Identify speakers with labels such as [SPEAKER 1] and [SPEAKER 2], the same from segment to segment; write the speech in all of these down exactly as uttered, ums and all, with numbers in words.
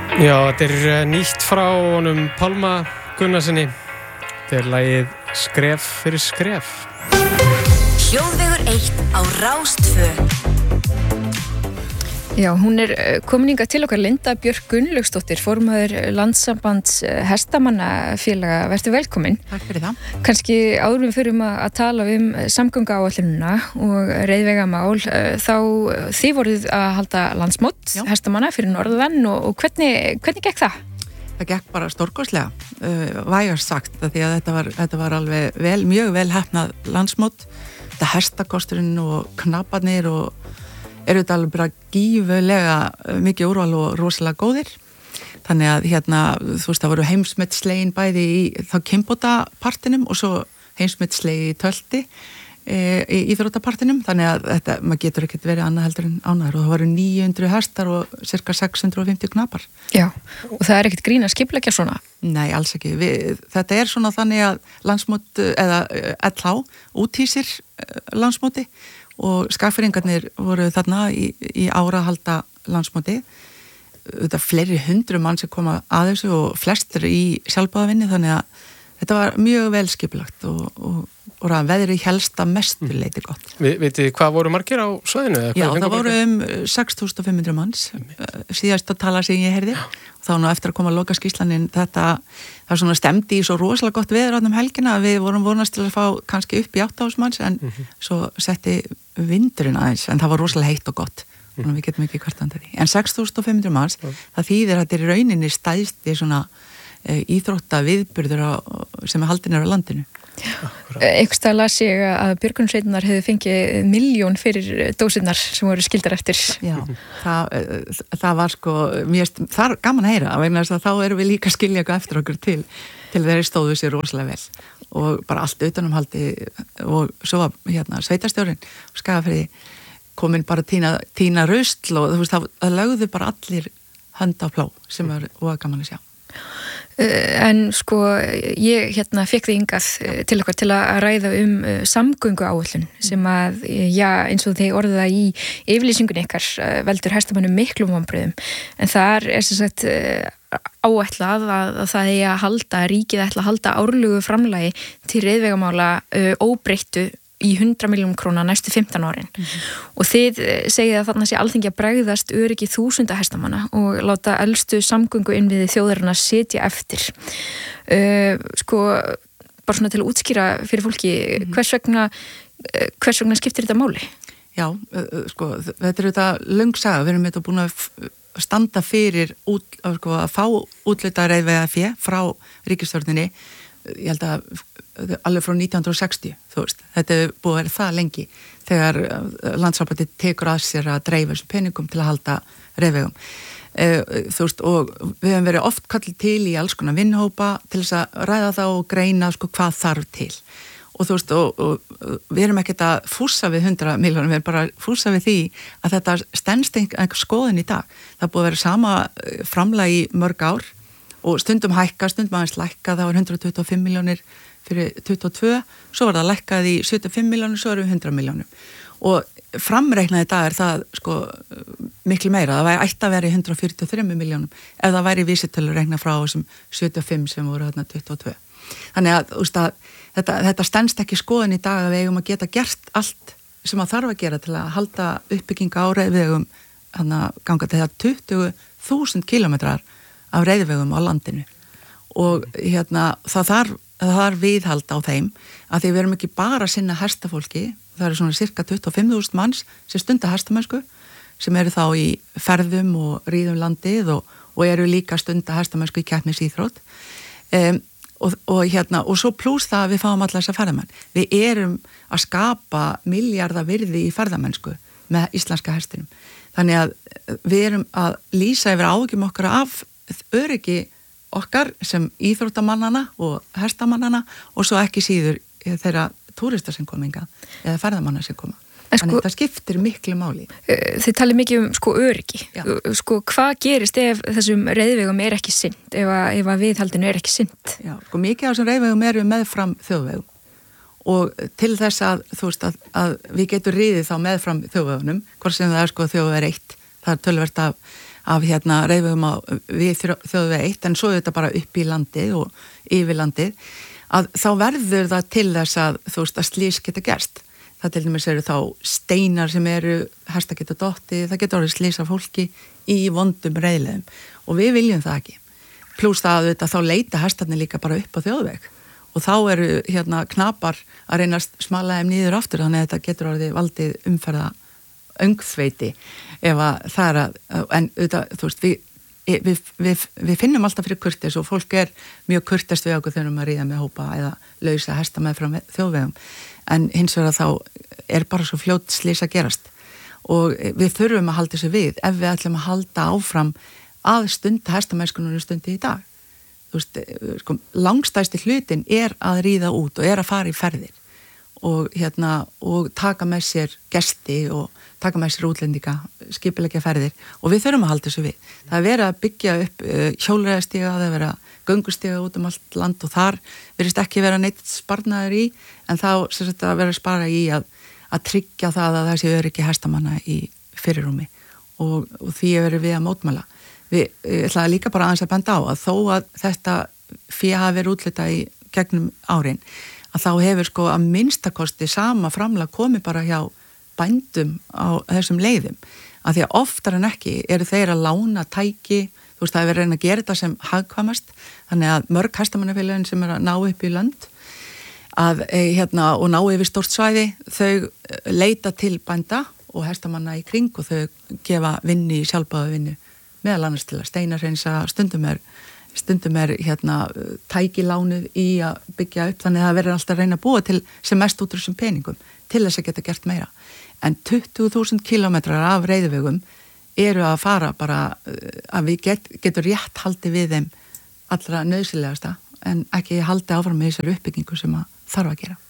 [SPEAKER 1] Já, þetta er nýtt frá honum Pálma Gunnarsinni. Þetta er lagið Skref fyrir skref.
[SPEAKER 2] Hljóðvegur eitt á Rás tvö.
[SPEAKER 3] Já, hún er komin hingað til okkar Linda Björk Gunnlaugsdóttir, formaður Landssambands hestamannafélaga. Vertu velkomin.
[SPEAKER 4] Takk fyrir það.
[SPEAKER 3] Kannski áður við förum að tala um samgönguáætlunina og reiðvegamál, þá þið voruð að halda landsmót Já. hestamanna fyrir norðan og, og hvernig, hvernig gekk það?
[SPEAKER 4] Það gekk bara stórkostlega, uh, vægast sagt, því að þetta var, þetta var alveg vel, mjög vel heppnað landsmót. Þetta hestakosturinn og knaparnir og eru þetta alveg bara gífulega mikið úrval og rosalega góðir. Þannig að hérna, þú veist, það voru heimsmetsslegin bæði í þá kynbótapartinum og svo heimsmetsslegin í tölti e, í íþróttapartinum. Þannig að þetta, maður getur ekkert verið annað heldur en ánæður og það voru níu hundruð hestar og cirka sex hundruð fimmtíu knapar.
[SPEAKER 3] Já, og það er ekkert grín að skipuleggja svona?
[SPEAKER 4] Nei, alls ekki. Við, þetta er svona þannig að landsmót eða L H úthýsir landsmóti og skagfirðingarnir voru þarna í, í ára að halda landsmóti. Þetta fleiri hundru mann sem koma að þessu og flestir í sjálfbáðavinni, þannig að þetta var mjög vel skipulagt og, og, og veðrið helsta mestu leiti gott.
[SPEAKER 1] Vi, Vitið hvað voru margir á svæðinu?
[SPEAKER 4] Já, það voru um sex þúsund fimm hundruð manns, síðast að tala sem ég heyrði. Þá nú eftir að koma að loka skýrslanin, þetta, það svona stemdi í svo rosalega gott veður áttum helgina að við vorum vonast til að fá kannski upp í átta þúsund manns, en mm -hmm. svo setti vindurinn aðeins, en það var rosalega heitt og gott, mm. þannig að við getum ekki kvartandi því. En sex þúsund fimm hundruð manns, mm. það þýðir að þetta er í rauninni stæðsti svona e, íþrótta viðburður á, sem er haldin á landinu.
[SPEAKER 3] Einhverstað las ég að björgunarsveitirnar hefðu fengið milljón fyrir dósirnar sem voru skildar eftir.
[SPEAKER 4] Já, það, það var sko, mér, það er gaman að heyra, vegna þess að þá erum við líka að skilja eitthvað eftir okkur til, til þeirri stóðu sér rosalega vel og bara allt utanumhaldi og svo var hérna sveitarstjórinn og Skagafirði komin bara tína, tína rusl og þú veist, það, það lögðu bara allir hönd á pló sem var og gaman að sjá.
[SPEAKER 3] En sko, ég hérna fekk þið hingað til okkar til að ræða um samgönguáætlun sem að, já, eins og þeir orðið það í yfirlýsingunni ykkar veldur hestamönnum miklum vonbrigðum, en þar er sem sagt áætlað að, að það er að halda, ríkið ætla að halda árlegu framlagi til reiðvegamála uh, óbreyttu í hundrað milljónum króna næstu fimmtán árin. Mm-hmm. Og þið segið að þarna sé Alþingi að bregðast öryggi þúsunda hestamanna og láta elstu samgöngu innviði þjóðarinnar sitja eftir. Uh, sko, bara svona til að útskýra fyrir fólki, mm-hmm. hvers vegna, uh, hvers vegna skiptir þetta máli?
[SPEAKER 4] Já, uh, sko, þetta er þetta löng saga, við erum þetta búin að standa fyrir út, sko, að fá útleita reiðvega fé frá ríkisstjórninni, ég held að alveg frá nítján hundruð sextíu, þú veist, þetta er búið að vera það lengi þegar Landssambandið tekur að sér að dreifa þessum peningum til að halda reiðvegum. E, þú veist, og við hefum verið oft kallið til í alls konar vinnhópa til þess að ræða það og greina sko hvað þarf til. Og þú veist, og, og við erum ekkert að fússa við hundrað milljónum, við erum bara að fússa við því að þetta stendst einhver skoðun í dag. Það búið að vera sama framlag í mörg ár og stundum hækka, stundum aðeins lækka, það var hundrað tuttugu og fimm milljónir fyrir tuttugu og tvö, svo var það lækkað í sjötíu og fimm milljónir, svo erum við hundrað milljónum. Og framreiknaði dag er það sko miklu meira, það væri ætti að vera í hundrað fjörutíu og þremur milljónum ef það væri vísitölu reikna frá þessum sjötíu og fimm sem voru þarna tuttugu og tvö. Þannig að, úst, að þetta, þetta stendst ekki skoðun í dag að við eigum að geta gert allt sem að þarf að gera til að halda uppbygginga á reiðvegum, þannig að ganga til það tuttugu þúsund kílómetrar af reiðvegum á landinu og hérna það þarf, það þarf viðhald á þeim að því við erum ekki bara að sinna hestafólki, það eru svona cirka tuttugu og fimm þúsund manns sem stunda hestamennsku sem eru þá í ferðum og ríðum landið og, og eru líka stunda hestamennsku í keppnisíþrótt um, og, og hérna og svo pluss það að við fáum allar þessa ferðamenn. Við erum að skapa milljarða virði í ferðamennsku með íslenska hestinum. Þannig að við erum að lýsa yfir áhyggjum okkar af öryggi okkar sem íþróttamannana og hestamannana og svo ekki síður þeirra túrista sem kominga eða ferðamanna sem koma. Sko, þannig að það skiptir miklu máli.
[SPEAKER 3] Þið talið mikið um sko öryggi. Já. Sko hvað gerist ef þessum reiðvegum er ekki sinnt, ef að, ef að viðhaldinu er ekki sinnt?
[SPEAKER 4] Já, sko mikið af þessum reiðvegum eru meðfram þjóðvegum og til þess að þú veist að, að við getum riðið þá meðfram þjóðvegunum, hvort sem það er sko þjóðvegur eitt, það er töluvert af af hérna reiðvegum á við þjóðveg eitt, en svo er þetta bara upp í landið og yfir landið, að þá verður það til þess að þú veist að slys geta gerst. Það til dæmis eru þá steinar sem eru, hesta geta dottið, það getur orðið slys af fólki í vondum reiðlegum og við viljum það ekki. Plús það að þetta, þá leita hestarnir líka bara upp á þjóðveg og þá eru hérna knapar að reyna að smala þeim niður aftur, þannig að þetta getur orðið valdið umferða öngþveiti ef að það er að, en auðvitað, þú veist, við Við, við, við finnum alltaf fyrir kurteis og fólk er mjög kurteist við okkur þegar maður ríða með hópa eða lausa hesta með frá þjóðvegum, en hins vegar þá er bara svo fljótt slys að gerast og við þurfum að halda þessu við ef við ætlum að halda áfram að stunda hestamennskunum stundi í dag. Þú veist, sko, langstæsti hlutin er að ríða út og er að fara í ferðir og, hérna, og taka með sér gesti og taka með sér útlendinga, skipilegja ferðir og við þurfum að halda þessu við. Það er verið að byggja upp uh, hjólreiðastíga, það er verið að göngustíga út um allt land og þar virðist ekki vera neitt sparnaður í, en þá sem sagt að vera að spara í að, að tryggja það að það sé öryggi hestamanna í fyrirrúmi og, og því er verið við að mótmæla. Við ætlaði líka bara aðeins að benda á að þó að þetta fyrir hafi verið útlitað í gegnum árin, að þá hefur sko að minnstakosti sama framlag komið bara hjá bændum á þessum leiðum, að því að oftar en ekki eru þeir að lána tæki, þú veist það er verið að reyna að gera þetta sem hagkvæmast, þannig að mörg hestamannafélögin sem er að ná upp í lönd að, hérna, og ná yfir stórt svæði, þau leita til bænda og hestamanna í kring og þau gefa vinnu í sjálfbáða vinnu, meðal annars til að steinarhreinsa, stundum er stundum er hérna tækilánuð í að byggja upp, þannig að það verður alltaf að reyna að búa til sem mest út úr þessum peningum til þess að geta gert meira. En tuttugu þúsund kílómetrar af reiðvegum eru að fara bara að við get, getur rétt haldið við þeim allra nauðsynlegasta en ekki haldið áfram með þessari uppbyggingu sem að þarf að gera.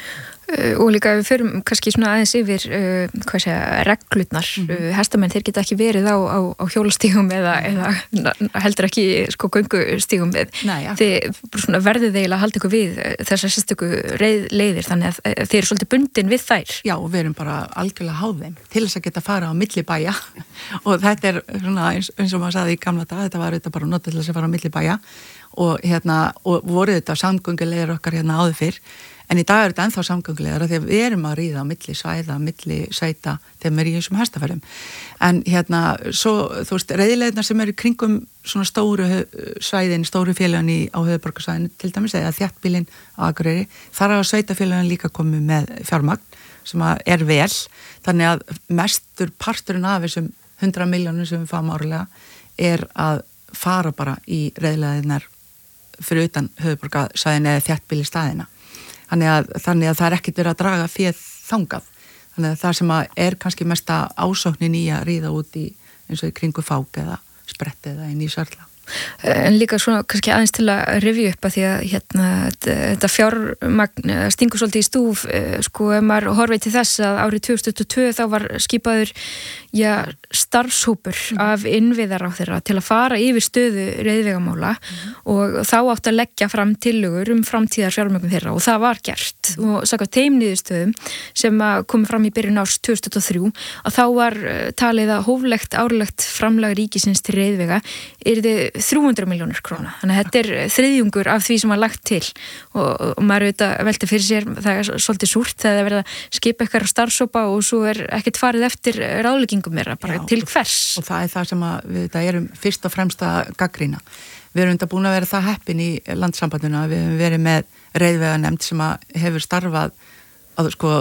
[SPEAKER 3] Og líka við förum kannski svona aðeins yfir uh, hvað segja, reglurnar mm-hmm. uh, hestamenn þeir geta ekki verið á, á, á hjólastígum eða, eða heldur ekki sko göngustígum við
[SPEAKER 4] Nei, ja.
[SPEAKER 3] þið svona, verðið þeir að halda ykkur við þessar sérstöku leiðir þannig að þeir eru svolítið bundin við þær.
[SPEAKER 4] Já og við erum bara algjörlega háð þeim til þess að geta fara á millibæja og þetta er svona eins, eins og maður sagði í gamla dag, þetta var þetta bara notað til þess að fara á millibæja og, hérna, og voru þetta samgöngulegir okkar hérna áður fyrr. En í dag er þetta ennþá samgöngulegar því að við erum að ríða á milli svæða, milli sveita þegar við erum í þessum hestaferðum. En hérna, svo, þú veist, reiðilegirnar sem eru kringum svona stóru svæðin, stóru félögin á höfuðborgarsvæðinu til dæmis, eða þéttbýlin á Akureyri, þar hafa sveitafélögin líka komið með fjármagn sem er vel, þannig að mestur parturinn af þessum hundrað milljónum sem við fáum árlega er að fara bara í reiðilegirnar fyrir utan höfuðborgarsvæðinu eða þéttbýli staðina. Þannig að, þannig að það er ekkert verið að draga féð þangað. Þannig að það sem að er kannski mesta ásóknin í að ríða út í eins og í kringu fák eða spretti eða inn í sörla.
[SPEAKER 3] En líka svona kannski aðeins til að rifja upp að því að hérna, þetta fjármagn stingur svolítið í stúf sko ef maður horfið til þess að árið tvö þúsund tuttugu og tvö þá var skipaður já, starfshópur mm. af innviðaráðherra til að fara yfir stöðu reiðvegamála mm. og þá átt að leggja fram tillögur um framtíðar fjármögnun þeirra og það var gert mm. og sakað þeim niðurstöðum sem komi fram í byrjun árs tvö þúsund tuttugu og þrjú að þá var talið að hóflegt árlegt framlag ríkisins til reiðvega yrði þrjú hundruð milljónir króna. Þannig að þetta er þriðjungur af því sem var lagt til og, og maður auðvitað velti fyrir sér, það er svolítið súrt þegar það verið að skipa eitthvað starfshópa og svo er ekkert farið eftir ráðleggingum meira, bara Já, til hvers.
[SPEAKER 4] Og, og það er það sem að við þetta erum fyrst og fremst að gagnrýna. Við erum þetta búin að vera það heppin í landssambandinu að við hefum verið með reiðveganemnd sem að hefur starfað á, sko,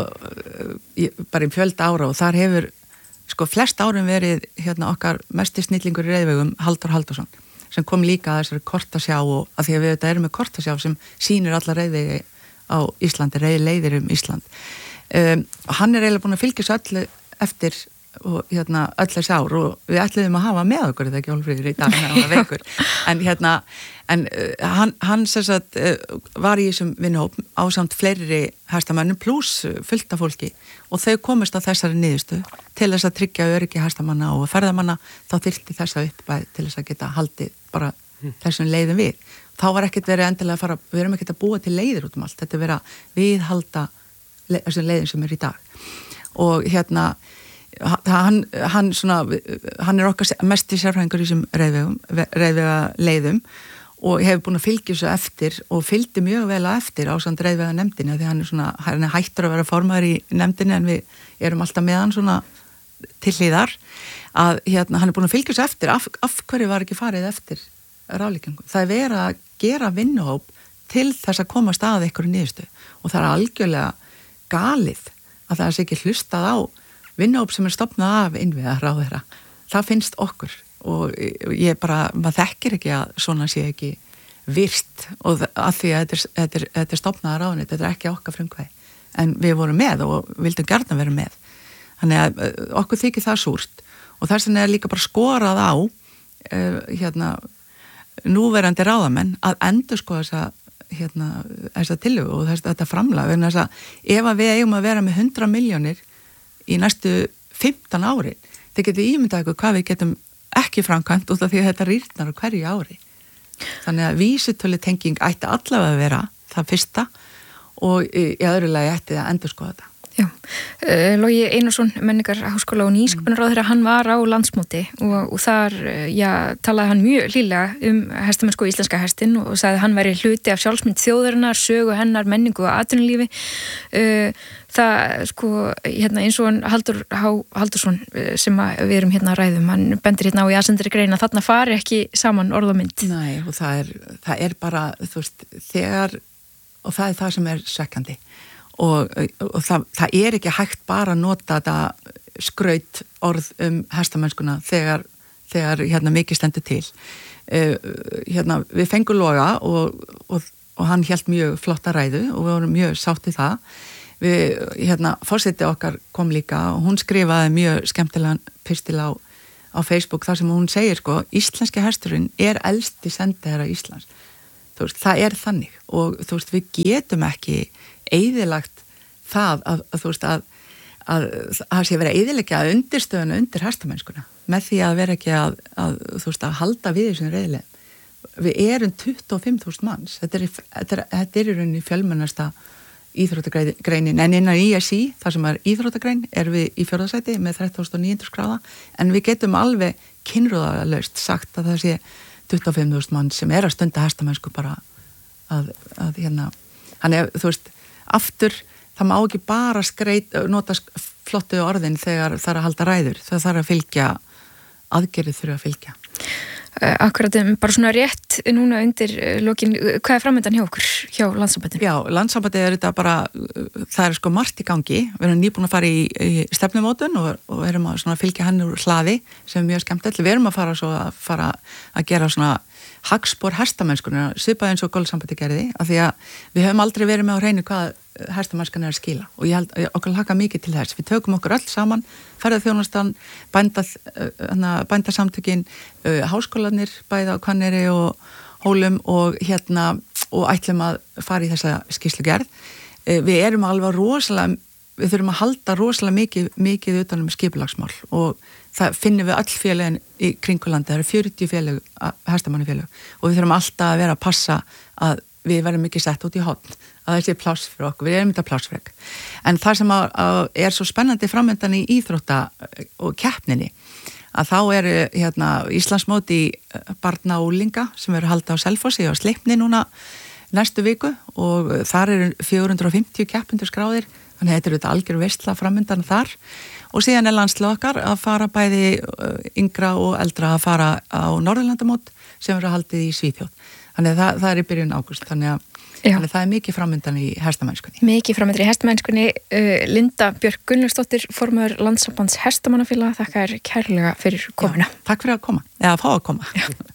[SPEAKER 4] bara í fjölda ára og þar hefur sko flest árum verið hérna okkar mesti snillingur í reiðvegum Halldór Halldórsson sem kom líka að þessari kortasjá og að því að við þetta erum með kortasjá sem sýnir alla reiðvegi á Íslandi, reiðleiðir um Ísland. Um, og hann er eiginlega búin að fylgja svo öllu eftir og hérna öll þessi ár og við ætluðum að hafa með okkur þetta ekki Hólmfríður í dag en það var veikur. En hérna, en uh, hann, hann sem sagt uh, var í þessum vinnuhóp ásamt fleiri hestamönnum pluss fullt af fólki og þau komist á þessari niðurstöðu til þess að tryggja öryggi hestamanna og ferðamanna þá þyrfti þessa uppbæð til þess að geta haldið bara hmm. þessum leiðum við. Þá var ekkert verið endilega að fara, við erum ekkert að búa til leiðir út um allt, þetta er verið að viðhalda le, þessum leiðum sem er í dag. Og hérna, hann, hann, svona, hann er okkar mest í sérfræðingur í þessum reiðvega leiðum og hefur búin að fylgja þessu eftir og fylgdi mjög vel að eftir á samt reiðvega nefndinni því hann er, svona, hann er hættur að vera formaður í nefndinni en við erum alltaf með hann svona til hlýðar að hérna, hann er búin að fylgja þessu eftir af, af hverju var ekki farið eftir ráðleggingum. Það er verið að gera vinnuhóp til þess að koma stað einhverju niðurstu og það er algjörlega galið að það sé ekki hlustað á vinnuhóp sem er stofnað af innviða ráðherra. Það finnst okkur og ég bara, maður þekkir ekki að svona sé ekki virt og að því að þetta er, þetta er, þetta er stofnaða ráðunni, þetta er ekki okkar frumkvæði en við vorum með og vildum gjarna vera með þannig að okkur þykir það súrt og þess vegna er líka bara skorað á uh, hérna núverandi ráðamenn að endur sko þessa hérna, þessa tillögu og þess, þetta framlag vegna þess að ef að við eigum að vera með hundrað milljónir í næstu fimmtán ári, þeir getum ímyndað eitthvað hvað við getum ekki framkvæmt út af því að þetta rýrnar á hverju ári. Þannig að vísitölu tenging ætti allavega að vera það fyrsta og í, í öðru lagi ætti að endur skoða þetta.
[SPEAKER 3] Já, uh, Logi Einarsson, menningar háskóla og nýsköpunarráðherra, hann var á landsmóti og, og þar, já, talaði hann mjög hlýlega um hestamennsku og íslenska hestin og sagði að hann væri hluti af sjálfsmynd þjóðarinnar, sögu hennar, menningu og atvinnulífi. Uh, það, sko, hérna eins og hann Haldur H. Haldursson sem við erum hérna að ræðum, hann bendir hérna á í aðsendri grein að þarna fari ekki saman orð og mynd.
[SPEAKER 4] Nei, og það er, það er bara, þú veist, þegar, og það er það sem er svekkjandi. Og, og það, það er ekki hægt bara að nota þetta skraut orð um hestamennskuna þegar, þegar hérna, mikið stendur til. Uh, hérna, við fengum Loga og, og, og hann hélt mjög flotta ræðu og við vorum mjög sátt í það. Við, hérna, forseti okkar kom líka og hún skrifaði mjög skemmtilegan pistil á, á Facebook þar sem hún segir sko, íslenski hesturinn er elsti sendiherra Íslands. Þú veist, það er þannig og þú veist, við getum ekki eyðilagt það að, að þú veist að að það sé verið að eyðileggja undirstöðuna undir hestamennskuna með því að vera ekki að, að þú veist að halda við þessum reiðilegum. Við erum tuttugu og fimm þúsund manns. Þetta er, þetta er, þetta er í rauninni fjölmennasta íþróttagreinin en innan í S I, þar sem er íþróttagrein, er við í fjórða sæti með þrettán þúsund níu hundruð skráða en við getum alveg kynrúðalaust sagt að það sé tuttugu og fimm þúsund manns sem er að stunda hestamennsku bara að, að hérna, hann er, þú veist aftur, það má ekki bara skreit, nota flottu orðin þegar það er að halda ræður, það þarf að fylgja aðgerið þurfa að fylgja.
[SPEAKER 3] Akkurat, bara svona rétt núna undir lokin, hvað er framöndan hjá okkur, hjá Landssambandinu?
[SPEAKER 4] Já, Landssambandið er þetta bara, það er sko margt í gangi, við erum nýbúin að fara í, í stefnumótun og, og erum að svona fylgja henni úr hlaði sem er mjög skemmtilegt, við erum að fara svo að fara að gera svona hagspor hestamennskunar, svipað eins og Golfsambandi gerði, af því að við höfum aldrei verið með á hreinu hvað hestamennskan er að skila og ég held okkur hlakka mikið til þess. Við tökum okkur öll saman, ferðarþjónustan, bænda, bændasamtökin, háskólanir, bæða á Hvanneyri og Hólum og hérna og ætlum að fara í þessa skýrslugerð. Við erum alveg rosalega, við þurfum að halda rosalega mikið, mikið utan um skipulagsmál og það finnum við öll félagin í kringulandi, það eru fjörutíu félag, hestamannafélag og við þurfum alltaf að vera að passa að við verðum ekki sett út í hotn, að það sé pláss fyrir okkur, við erum þetta plássfrek. En það sem að, að er svo spennandi framöndan í íþrótta og keppninni, að þá eru hérna, Íslandsmót í barna og úlinga sem eru haldið á Selfossi og Sleipni núna næstu viku og þar eru fjögur hundruð og fimmtíu keppendur skráðir, þannig að þetta eru þetta algjör veistla framöndan þar og síðan er landslið okkar að fara bæði yngra og eldra að fara á Norðurlandamót sem eru haldið í Svíþjóð. Þannig að það, það er í byrjun ágúst, þannig að, þannig að það er mikið framöndan í hestamennskunni.
[SPEAKER 3] Mikið framöndan í hestamennskunni. Uh, Linda Björk Gunnlaugsdóttir, formaður Landssambands hestamannafélaga, þakka þér kærlega fyrir komuna.
[SPEAKER 4] Já, takk fyrir að koma, eða að fá að koma. Já.